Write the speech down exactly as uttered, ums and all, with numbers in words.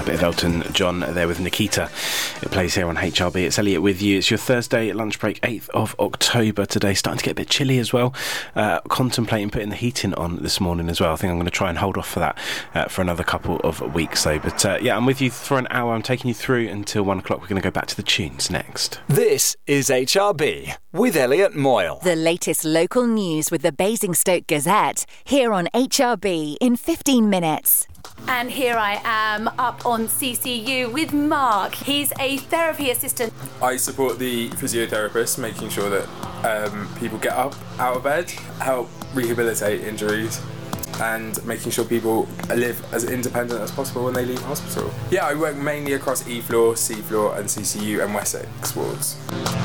A bit of Elton John there with Nikita. It plays here on H R B. It's Elliot with you. It's your Thursday lunch break, eighth of October today. Starting to get a bit chilly as well. Uh, contemplating putting the heating on this morning as well. I think I'm going to try and hold off for that uh, for another couple of weeks though. But uh, yeah, I'm with you for an hour. I'm taking you through until one o'clock. We're going to go back to the tunes next. This is H R B with Elliot Moyle. The latest local news with the Basingstoke Gazette here on H R B in fifteen minutes. And here I am up on C C U with Mark. He's a therapy assistant. I support the physiotherapist, making sure that um, people get up out of bed, help rehabilitate injuries, and making sure people live as independent as possible when they leave hospital. Yeah, I work mainly across E floor, C floor, and C C U and Wessex wards.